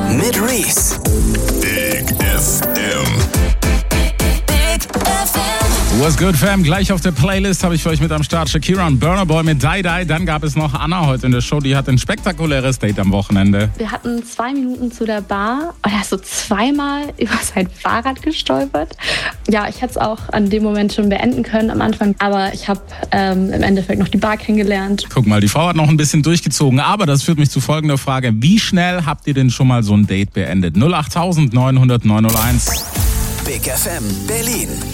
mit Reese. Big FM. Big FM. What's good, fam? Gleich auf der Playlist habe ich für euch mit am Start Shakira und Burna Boy mit Die Die. Dann gab es noch Anna heute in der Show, die hat ein spektakuläres Date am Wochenende. Wir hatten 2 Minuten zu der Bar und er ist so zweimal über sein Fahrrad gestolpert. Ja, ich hätte es auch an dem Moment schon beenden können am Anfang, aber ich habe im Endeffekt noch die Bar kennengelernt. Guck mal, die Frau hat noch ein bisschen durchgezogen, aber das führt mich zu folgender Frage. Wie schnell habt ihr denn schon mal so ein Date beendet? 08900 901. Big FM Berlin.